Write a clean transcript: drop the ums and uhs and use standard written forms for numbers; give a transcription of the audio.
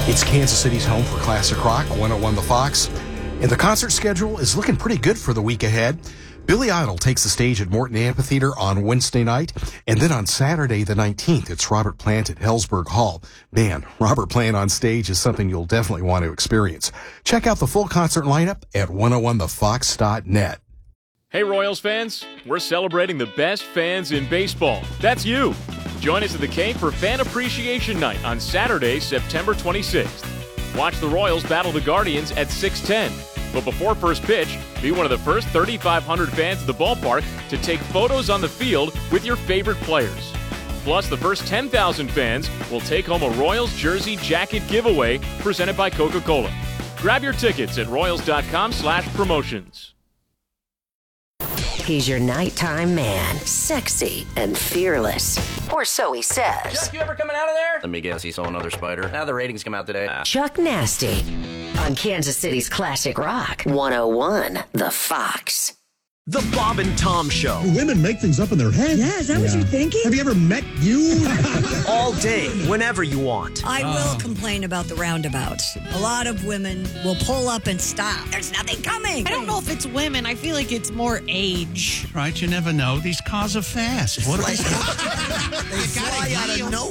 It's Kansas City's home for classic rock, 101 The Fox. And the concert schedule is looking pretty good for the week ahead. Billy Idol takes the stage at Morton Amphitheater on Wednesday night. And then on Saturday the 19th, it's Robert Plant at Hellsberg Hall. Man, Robert Plant on stage is something you'll definitely want to experience. Check out the full concert lineup at 101thefox.net. Hey Royals fans, we're celebrating the best fans in baseball. That's you. Join us at the K for Fan Appreciation Night on Saturday, September 26th. Watch the Royals battle the Guardians at 6:10. But before first pitch, be one of the first 3,500 fans at the ballpark to take photos on the field with your favorite players. Plus, the first 10,000 fans will take home a Royals jersey jacket giveaway presented by Coca-Cola. Grab your tickets at royals.com/promotions. He's your nighttime man, sexy and fearless. Or so he says. Chuck, you ever coming out of there? Let me guess, he saw another spider. Now the ratings come out today. Chuck Nasty on Kansas City's classic rock, 101 The Fox. The Bob and Tom Show. Women make things up in their head. Yeah, is that what you're thinking? Have you ever met you? All day, whenever you want. I will complain about the roundabouts. A lot of women will pull up and stop. There's nothing coming. I don't know if it's women. I feel like it's more age. Right, you never know. These cars are fast. What They fly out of nowhere.